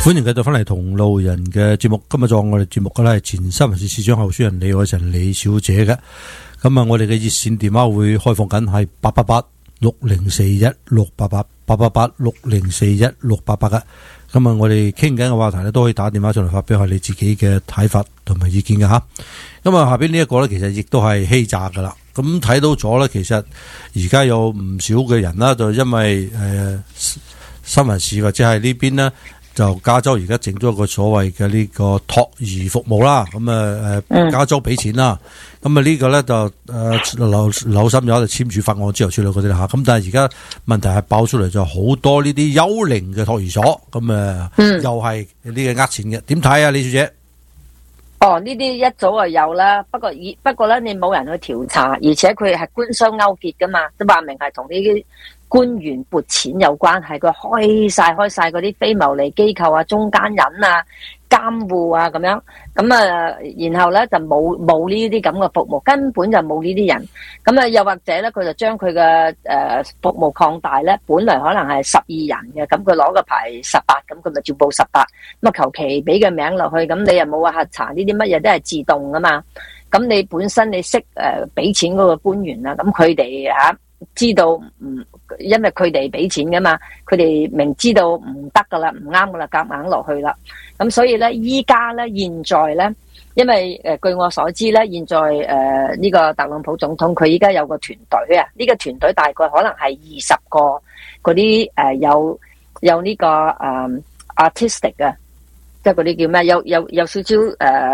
歡迎繼續翻嚟同路人嘅節目。今日做我哋節目嘅咧係前新聞司司長候選人李愛晨李小姐嘅。咁啊，我哋嘅熱線電話會開放緊係888-6041-688，888-6041-688嘅。咁啊，我哋傾緊嘅話題咧都可以打電話上嚟發表下你自己嘅睇法同埋意見嘅吓。咁啊，下邊呢一個咧其實亦都係欺詐噶啦。咁睇到咗咧，其實而家有唔少嘅人啦，就因為新聞市或者係呢邊呢。就加州而家整咗一個所謂嘅呢個託兒服務啦，咁加州俾錢啦，咁呢個咧就留心咗就簽署法案之後處理嗰啲啦吓，咁但係而家問題係爆出嚟就好多呢啲幽靈嘅託兒所，咁又係呢個呃錢嘅，點睇啊，李小姐？ 哦，呢啲一早就有啦，不過咧你冇人去調查，而且佢係官商勾結噶嘛，都話明係同呢啲官員撥錢有關係，佢開晒嗰啲非牟利機構啊、中間人啊、監護啊咁樣，咁然後咧就冇呢啲咁嘅服務，根本就冇呢啲人，咁又或者咧佢就將佢嘅服務擴大咧，本來可能係12人嘅，咁佢攞個牌18，咁佢咪照報18，咁求其俾個名落去，咁你又冇話核查呢啲乜嘢都係自動噶嘛，咁你本身你識俾錢嗰個官員啦，咁佢哋知道因為佢哋俾錢噶嘛，佢哋明知道唔得噶啦，唔啱噶啦，夾硬落去啦。咁所以咧，依家咧，現在咧，因為據我所知咧，現在呢個特朗普總統佢依家有個團隊啊，呢個團隊大概可能係20個嗰啲有呢個artistic 啊，即係嗰啲叫咩？有少少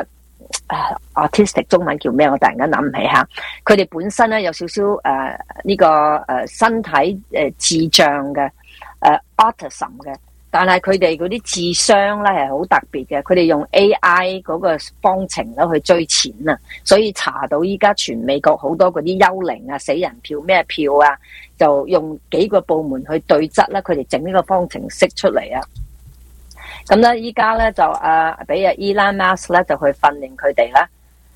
artistic 中文叫咩？我突然間諗唔起吓。佢哋本身咧有少少呢個身體智障嘅autism 嘅，但係佢哋嗰啲智商咧係好特別嘅。佢哋用 AI 嗰個方程咧去追錢啊，所以查到依家全美國好多嗰啲幽靈啊、死人票咩票啊，就用幾個部門去對質咧，佢哋整呢個方程式出嚟啊。咁咧，依家咧就俾Elon Musk 咧就去訓練佢哋啦，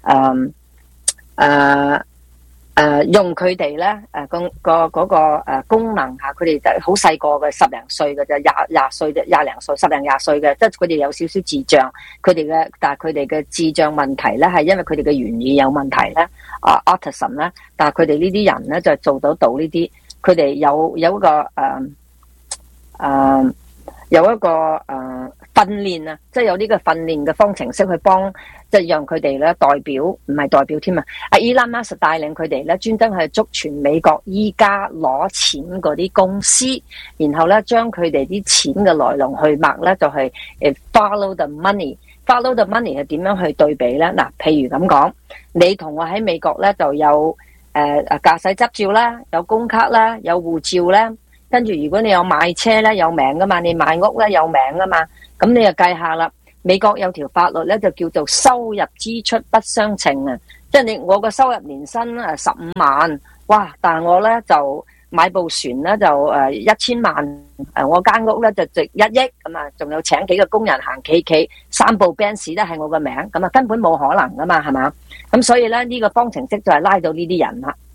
用佢哋咧嗰個功能嚇，佢哋就好細個嘅，10零歲嘅就廿歲啫，20零歲10零20歲嘅，即係佢哋有少少智障，但係佢哋嘅智障問題咧係因為佢哋嘅原意有問題咧，autism 咧，但係佢哋呢啲人咧就做到呢啲，佢哋有一個訓練啊，即係有呢個訓練嘅方程式去幫，即係讓佢哋咧代表，唔係代表添啊。Elon Musk 帶領佢哋咧，專登係捉全美國依家攞錢嗰啲公司，然後咧將佢哋啲錢嘅來龍去脈咧，就係follow the money。follow the money 係點樣去對比咧？嗱，譬如咁講，你同我喺美國咧就有駕駛執照啦，有工卡啦，有護照啦。跟住如果你有買車咧有名噶嘛，你買屋咧有名噶嘛，咁你就計下啦。美國有條法律咧就叫做收入支出不相稱啊，即係我個收入年薪15萬，哇！但係我咧就買部船咧就1000萬，我間屋咧就值1億咁啊，仲有請幾個工人行企，3部 Benz 都係我個名，咁啊根本冇可能噶嘛，係嘛？咁所以咧呢個方程式就係拉到呢啲人啦。